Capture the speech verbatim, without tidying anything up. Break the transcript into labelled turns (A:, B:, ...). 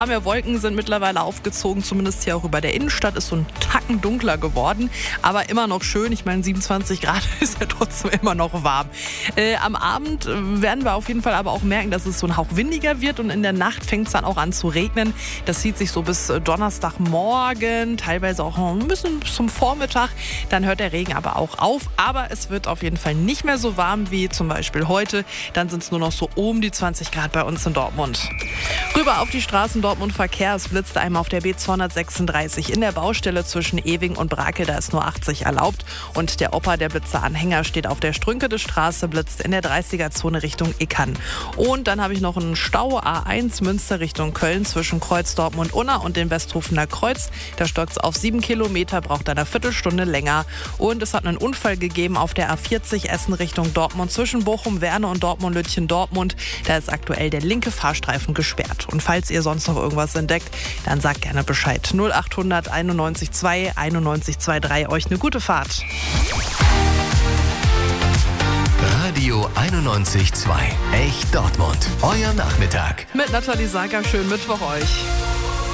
A: Mehr Wolken sind mittlerweile aufgezogen, zumindest hier auch über der Innenstadt. Ist so ein Tacken dunkler geworden, aber immer noch schön. Ich meine, siebenundzwanzig Grad ist ja trotzdem immer noch warm. Äh, am Abend werden wir auf jeden Fall aber auch merken, dass es so ein Hauch windiger wird und in der Nacht fängt es dann auch an zu regnen. Das zieht sich so bis Donnerstagmorgen, teilweise auch ein bisschen bis zum Vormittag. Dann hört der Regen aber auch auf, aber es wird auf jeden Fall nicht mehr so warm wie zum Beispiel heute. Dann sind es nur noch so um die zwanzig Grad bei uns in Dortmund. Rüber auf die Straßen Dortmund Verkehr. Es blitzt einmal auf der B zweihundertsechsunddreißig in der Baustelle zwischen Ewing und Brakel. Da ist nur achtzig erlaubt. Und der Opa, der Blitzeranhänger, steht auf der Strünkedestraße, blitzt in der dreißiger-Zone Richtung Ickern. Und dann habe ich noch einen Stau A eins Münster Richtung Köln zwischen Kreuz Dortmund-Unna und dem Westhofener Kreuz. Da stockt es auf sieben Kilometer, braucht eine Viertelstunde länger. Und es hat einen Unfall gegeben auf der A vierzig Essen Richtung Dortmund zwischen Bochum-Werne und Dortmund-Lütchen-Dortmund. Da ist aktuell der linke Fahrstreifen gesperrt. Und falls ihr sonst noch irgendwas entdeckt, dann sagt gerne Bescheid. null acht hundert einundneunzig zwei einundneunzig drei. Euch eine gute Fahrt.
B: Radio einundneunzig Komma zwei. Echt Dortmund. Euer Nachmittag.
A: Mit Nathalie Sager. Schönen Mittwoch euch.